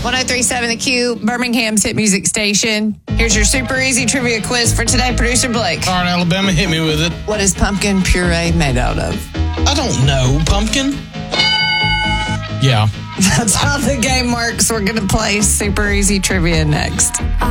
1037 The Q, Birmingham's hit music station. Here's your super easy trivia quiz for today. Producer Blake. All right, Alabama, hit me with it. What is pumpkin puree made out of? I don't know. Pumpkin? Yeah. That's how the game works. We're going to play super easy trivia next.